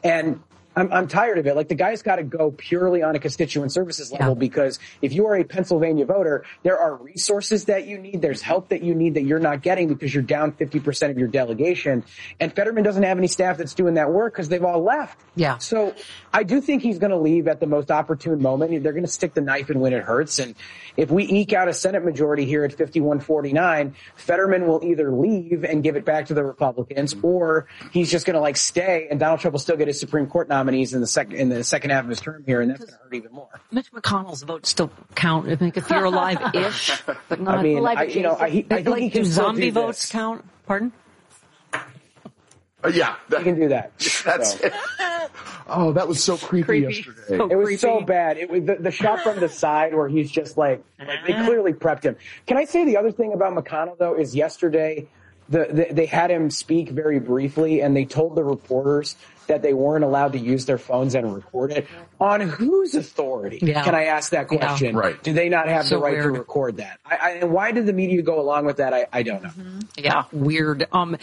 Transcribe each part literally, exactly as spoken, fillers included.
And I'm, I'm tired of it. Like, the guy's got to go purely on a constituent services level, yeah. because if you are a Pennsylvania voter, there are resources that you need. There's help that you need that you're not getting because you're down fifty percent of your delegation. And Fetterman doesn't have any staff that's doing that work because they've all left. Yeah. So I do think he's going to leave at the most opportune moment. They're going to stick the knife in when it hurts. And if we eke out a Senate majority here at fifty-one forty-nine, Fetterman will either leave and give it back to the Republicans, or he's just going to like stay, and Donald Trump will still get his Supreme Court nominees in the second in the second half of his term here, and that's going to hurt even more. Mitch McConnell's votes still count. I think if you're alive-ish, but not I mean, alive. I, you know, I, I think like, he can do zombie do votes count? Pardon? Uh, yeah, that, he can do that. That's so. it. Oh, that was so creepy, creepy. yesterday. So it was creepy. so bad. It was the, the shot from the side where he's just like, like, they clearly prepped him. Can I say the other thing about McConnell, though, is yesterday the, the they had him speak very briefly, and they told the reporters that they weren't allowed to use their phones and record it. On whose authority? Yeah. Can I ask that question? Yeah. Right. Do they not have so the right weird. to record that? I, I, and why did the media go along with that? I, I don't know. Mm-hmm. Yeah, weird. Um,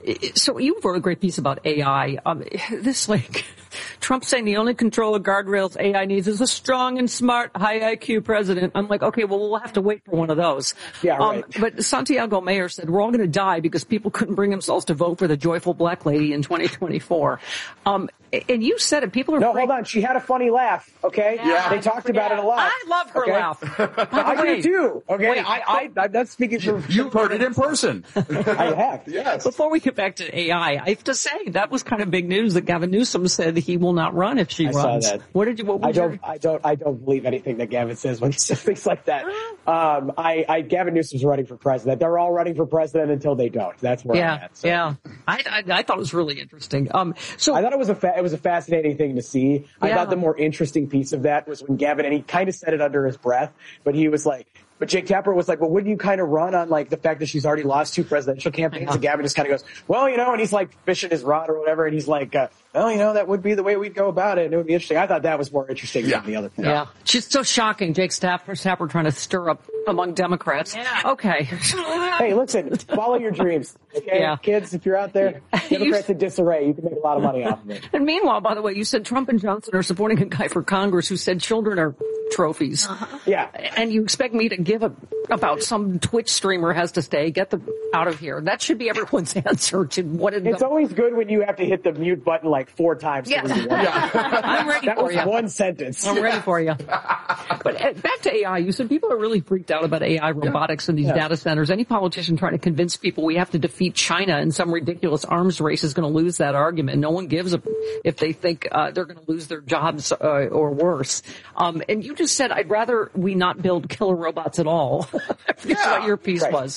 so you wrote a great piece about A I. Um, this like Trump saying the only control of guardrails A I needs is a strong and smart, high I Q president. I'm like, okay, well, we'll have to wait for one of those. Yeah, right. Um, but Santiago Mayer said we're all going to die because people couldn't bring themselves to vote for the joyful black lady in twenty twenty-four. Um, and you said it. People are no, afraid- hold on. She had a funny laugh. Okay. Yeah. They talked about it a lot. I love her okay? laugh. I do too. Okay. Wait, I, I, I'm not speaking for. You heard it in person. I have. Yes. Before we get back to A I, I have to say that was kind of big news that Gavin Newsom said he will not run if she I runs. saw that. What did you? What was I don't. your- I don't. I don't believe anything that Gavin says when he says things like that. Um, I, I. Gavin Newsom's running for president. They're all running for president until they don't. That's where yeah, I'm at. So. yeah. I, I I thought it was really interesting. Um, so I thought it was a fa- it was a fascinating thing to see. I Yeah. thought the more interesting piece of that was when Gavin, and he kind of said it under his breath, but he was like, but Jake Tapper was like, well, wouldn't you kind of run on like the fact that she's already lost two presidential campaigns? And Gavin just kind of goes, well, you know, and he's like fishing his rod or whatever, and he's like, uh, well, you know, that would be the way we'd go about it, and it would be interesting. I thought that was more interesting Yeah. than the other thing. yeah, she's so shocking. Jake Tapper, Tapper trying to stir up among Democrats. Yeah. Okay. Hey, listen, follow your dreams, okay? Yeah. Kids, if you're out there, Democrats in disarray, you can make a lot of money off of it. And meanwhile, by the way, you said Trump and Johnson are supporting a guy for Congress who said children are trophies. Uh-huh. Yeah. And you expect me to give a, about some Twitch streamer has to stay, get them out of here. That should be everyone's answer to what it is. It's always good when you have to hit the mute button like four times. Yeah. yeah. I'm ready that for was you. one sentence. I'm ready for you. But uh, back to A I. You said people are really freaked out about A I robotics in these Yeah. data centers. Any politician trying to convince people we have to defeat China in some ridiculous arms race is going to lose that argument. No one gives a if they think uh, they're going to lose their jobs uh, or worse. Um, and you just said, I'd rather we not build killer robots at all. That's Yeah. what your piece Right. was.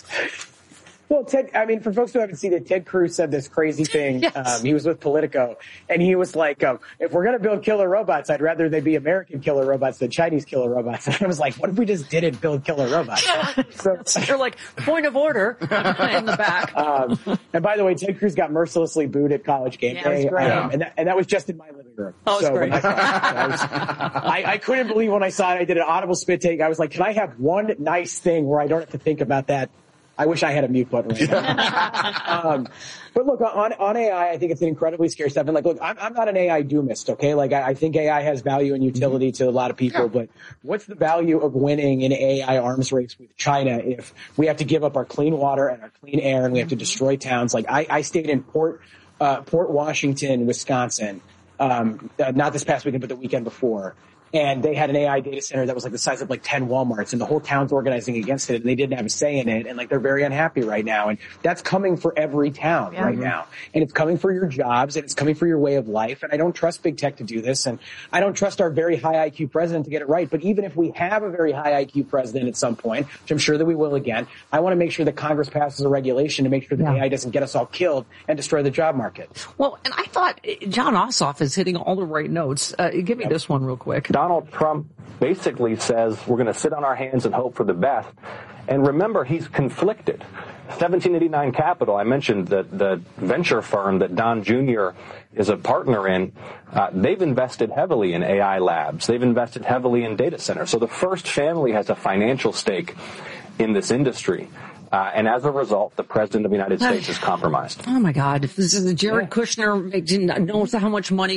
Well, Ted, I mean, for folks who haven't seen it, Ted Cruz said this crazy thing. Yes. Um, he was with Politico, and he was like, um, if we're going to build killer robots, I'd rather they be American killer robots than Chinese killer robots. And I was like, what if we just didn't build killer robots? So, You're like, point of order in the back. um, and by the way, Ted Cruz got mercilessly booed at College Game Yeah, Day. it was great. Um, and, that, and that was just in my living room. Oh, it was so great. when I, I, was, I, I couldn't believe when I saw it. I did an audible spit take. I was like, can I have one nice thing where I don't have to think about that? I wish I had a mute button right now. um, but look, on, on A I, I think it's an incredibly scary stuff. And like, look, I'm, I'm not an A I doomist, okay? Like, I, I think A I has value and utility to a lot of people, but what's the value of winning an A I arms race with China if we have to give up our clean water and our clean air and we have to destroy towns? Like, I, I stayed in Port, uh, Port Washington, Wisconsin, um, uh, not this past weekend, but the weekend before. And they had an A I data center that was like the size of like ten Walmarts, and the whole town's organizing against it, and they didn't have a say in it, and like they're very unhappy right now. And that's coming for every town yeah. right now. And it's coming for your jobs, and it's coming for your way of life. And I don't trust big tech to do this, and I don't trust our very high I Q president to get it right. But even if we have a very high I Q president at some point, which I'm sure that we will again, I want to make sure that Congress passes a regulation to make sure that yeah. A I doesn't get us all killed and destroy the job market. Well, and I thought John Ossoff is hitting all the right notes. Uh, give me yep. this one real quick. Donald Trump basically says we're going to sit on our hands and hope for the best. And remember, he's conflicted. seventeen eighty-nine Capital, I mentioned that the venture firm that Don Junior is a partner in, uh, they've invested heavily in A I labs. They've invested heavily in data centers. So the First family has a financial stake in this industry. Uh, and as a result, the president of the United States is compromised. Oh, my God. If this is Jared yeah. Kushner knows how much money